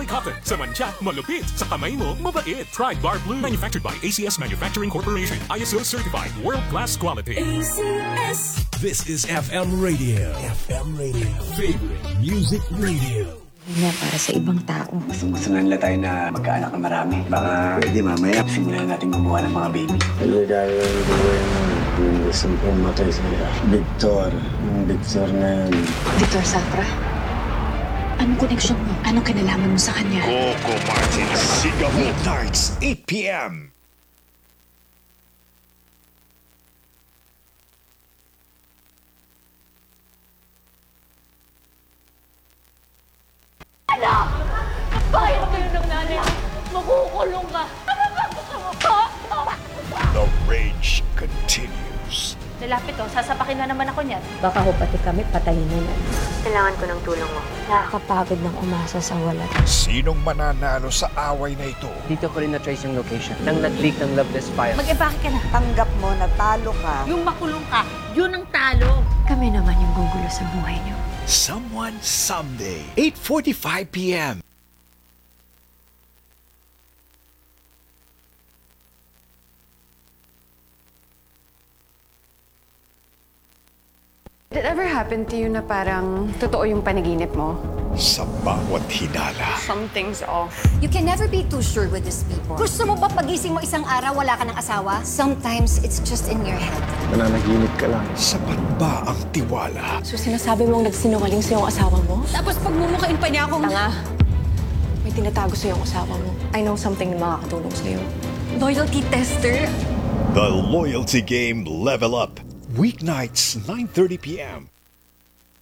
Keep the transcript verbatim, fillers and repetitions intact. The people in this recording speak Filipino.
cotton. Sa mantsa, malupit. Sa kamay mo, mabait. Try Bar Blue. Manufactured by A C S Manufacturing Corporation. I S O certified. World-class quality. A C S. This is F M Radio. F M Radio. Favorite Music Radio. Na para sa ibang tao. Gusto nga nila tayo na magkaanak na marami. Baka pwede mamaya, simulan natin gumawa ng mga baby. Hello, dahil ang buhay mo. Yung gusto kong matay sa'yo. Victor. Yung Victor na yun. Victor Safra? Anong connection mo? Anong kinalaman mo sa kanya? Coco Martin, Sigaw Nights, eight p m Anak! Bakit kayo ng nanay? Makukulong ka! Ano ba gusto mo ko? The rage continues. Lalapit oh, sasapakin na naman ako niyan. Baka ho pati kami patayin na yan. Kailangan ko ng tulong mo. Nakakapagod ng umasa sa wala. Sinong mananalo sa away na ito? Dito ko rin na-trace yung location nang nag-leak ng Loveless file. Mag-ebake ka na. Tanggap mo na talo ka. Yung makulong ka, yun ang talo. Kami naman yung gugulo sa buhay niyo. Someone Someday, eight forty-five p m Did it ever happen to you na parang totoo yung panaginip mo? Sa bawat hinala. Something's off. You can never be too sure with these people. Gusto mo ba pagising mo isang araw wala ka ng asawa? Sometimes it's just in your head. Mananaginip ka lang. Sapat ba ang tiwala? So sinasabi mong nagsinungaling sa iyong asawa mo? Tapos pagmumukhain pa niya akong... Tanga. May tinatago sa iyong asawa mo. I know something na makakatulong sa iyo. Loyalty tester. The Loyalty Game Level Up. Weeknights, nine thirty p m